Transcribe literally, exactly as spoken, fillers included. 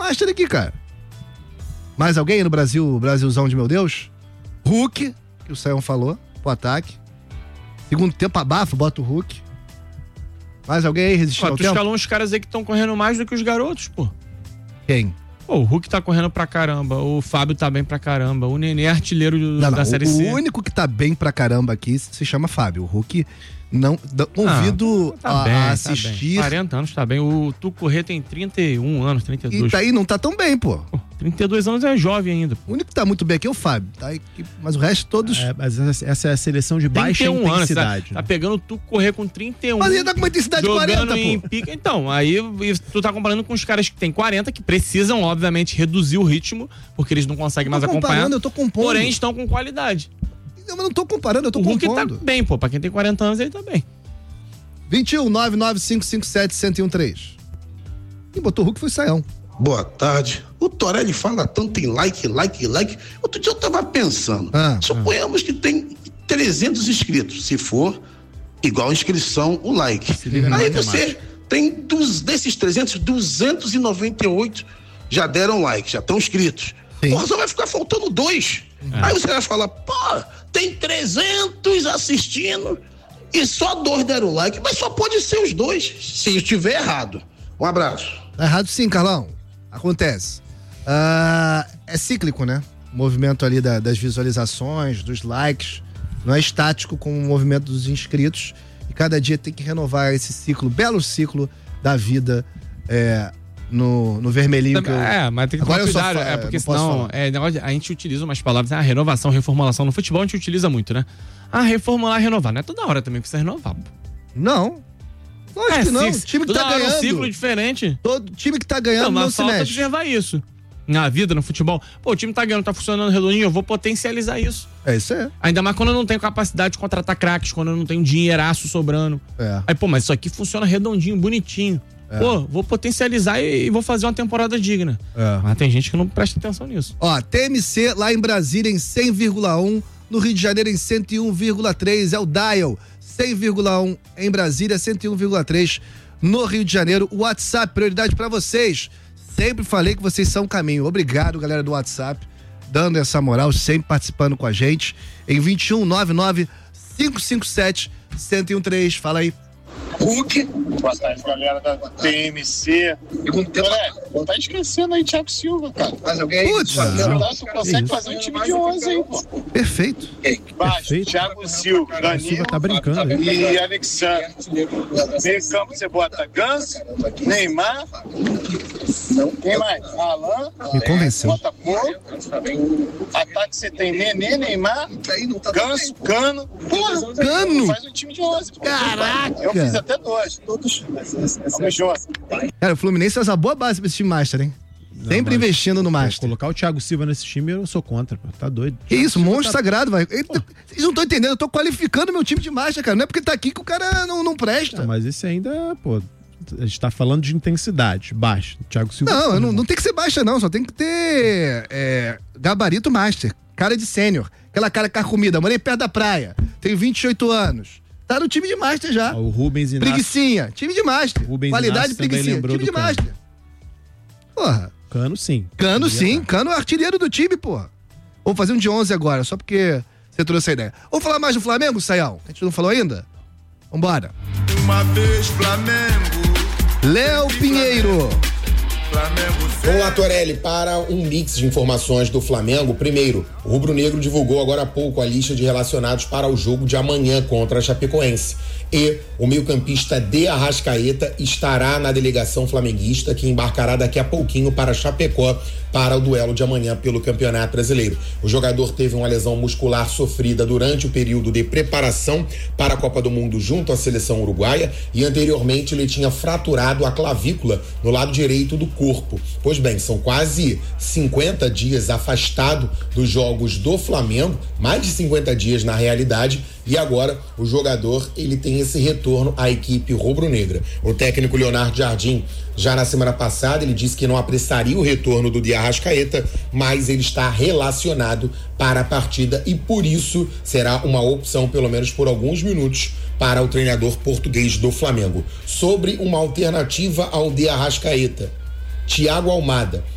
Master aqui, cara. Mais alguém no Brasil, Brasilzão de meu Deus? Hulk, que o Sayão falou, pro ataque. Segundo tempo, abafa, bota o Hulk. Mais alguém aí resistindo Pô, ao tu tempo? escalou uns caras aí que estão correndo mais do que os garotos, pô. Quem? Pô, o Hulk tá correndo pra caramba, o Fábio tá bem pra caramba, o Nenê é artilheiro do, Não, não, da Série o, C. o único que tá bem pra caramba aqui se chama Fábio. O Hulk, não, convido ah, tá a, bem, a tá assistir. bem. quarenta anos tá bem. O Tucorré tem trinta e um anos, trinta e dois. E tá aí, não tá tão bem, pô. Pô, trinta e dois anos é jovem ainda. Pô. O único que tá muito bem aqui é o Fábio, tá? Mas o resto todos... É, mas essa é a seleção de baixa intensidade. Anos, tá, tá pegando o Tucorré com trinta e um. Mas ele tá com uma intensidade de quarenta, em pô. Pica. Então, aí tu tá comparando com os caras que tem quarenta, que precisam, obviamente, reduzir o ritmo, porque eles não conseguem mais acompanhar. Eu tô compondo. Porém, estão com qualidade. Não, mas não tô comparando, eu tô o Hulk compondo. tá bem, pô. Pra quem tem quarenta anos, ele tá bem. vinte e um, nove nove cinco cinco sete, um zero um três. Quem botou o Hulk foi o Sayão. Boa tarde. O Torelli fala tanto em like, like, like. Outro dia eu tava pensando. Ah, suponhamos ah. que tem trezentos inscritos. Se for igual a inscrição, o like. Aí você tem dos, desses trezentos, duzentos e noventa e oito já deram like, já estão inscritos. Sim. Porra, só vai ficar faltando dois. É. Aí você vai falar, pô, tem trezentos assistindo e só dois deram like, mas só pode ser os dois, se eu estiver errado. Um abraço. Tá errado sim, Carlão. Acontece. Uh, é cíclico, né? O movimento ali da, das visualizações, dos likes, não é estático como o movimento dos inscritos. E cada dia tem que renovar esse ciclo, belo ciclo da vida é, no, no vermelhinho. Que eu... É, mas tem que tomar cuidado, é porque senão é, a gente utiliza umas palavras, ah, renovação, reformulação. No futebol a gente utiliza muito, né? Ah, reformular, renovar. Não é toda hora também que você renovar. Não. Lógico é, que não. Se, time que tá ganhando. Um ciclo diferente. Todo time que tá ganhando não, não se falta mexe. observar isso. Na vida, no futebol. Pô, o time tá ganhando, tá funcionando redondinho, eu vou potencializar isso. É isso aí. Ainda mais quando eu não tenho capacidade de contratar craques, quando eu não tenho dinheiraço sobrando. É. Aí, pô, mas isso aqui funciona redondinho, bonitinho. É. Pô, vou potencializar e, e vou fazer uma temporada digna. É. Mas tem gente que não presta atenção nisso. Ó, T M C lá em Brasília em cem vírgula um, no Rio de Janeiro em cento e um vírgula três, é o Dial. cem vírgula um em Brasília, cento e um vírgula três no Rio de Janeiro. O WhatsApp, prioridade pra vocês. Sempre falei que vocês são o caminho. Obrigado, galera do WhatsApp, dando essa moral, sempre participando com a gente. Em vinte e um, nove nove cinco cinco sete, um zero um três. Fala aí. Hulk. Boa tarde, galera da T M C. Olha, tá esquecendo aí Thiago Silva, cara. Mais alguém? Putz, tu consegue fazer um time de onze aí, pô. Perfeito. Baixo, Perfeito. Thiago Silva, Danilo tá brincando, e Alexandre. Meio campo você bota Ganso, Neymar. Quem mais? Alan. Me convenceu. Botafogo. Ataque você tem Nenê, Neymar, Ganso, Cano. Porra, Cano? Faz um time de onze, pô. Caraca. Eu fiz até dois. Todos. Vamos junto. Cara, o Fluminense faz uma boa base pra esse time Master, hein? Não, sempre investindo no Master. Colocar o Thiago Silva nesse time, eu sou contra, pô. Tá doido. Que isso, monstro tá... sagrado, vai. Vocês não estão entendendo, eu tô qualificando meu time de Master, cara. Não é porque tá aqui que o cara não, não presta. Não, mas esse ainda, pô, a gente tá falando de intensidade, baixa. Thiago Silva. Não, não, não tem que ser baixa, não. Só tem que ter é, gabarito Master. Cara de sênior. Aquela cara carcomida. Morei perto da praia. Tem vinte e oito anos. Tá no time de Master já. O Rubens Inácio. Preguicinha. Time de Master. Rubens Qualidade Inácio preguicinha. Time de Cano. Master. Porra. Cano sim. Cano Podia sim. tá. Cano é artilheiro do time, porra. Vamos fazer um de onze agora, só porque você trouxe a ideia. Vamos falar mais do Flamengo, Sayão? A gente não falou ainda? Vambora. Uma vez Flamengo. Léo Pinheiro. Vamos lá, Torelli, para um mix de informações do Flamengo. Primeiro, o Rubro Negro divulgou agora há pouco a lista de relacionados para o jogo de amanhã contra a Chapecoense. E o meio-campista De Arrascaeta estará na delegação flamenguista, que embarcará daqui a pouquinho para Chapecó para o duelo de amanhã pelo Campeonato Brasileiro. O jogador teve uma lesão muscular sofrida durante o período de preparação para a Copa do Mundo junto à seleção uruguaia e anteriormente ele tinha fraturado a clavícula no lado direito do corpo. Pois bem, são quase cinquenta dias afastado dos jogos do Flamengo, mais de cinquenta dias na realidade, e agora o jogador ele tem esse retorno à equipe rubro-negra. O técnico Leonardo Jardim, já na semana passada, ele disse que não apressaria o retorno do De Arrascaeta, mas ele está relacionado para a partida e por isso será uma opção, pelo menos por alguns minutos, para o treinador português do Flamengo. Sobre uma alternativa ao De Arrascaeta, Thiago Almada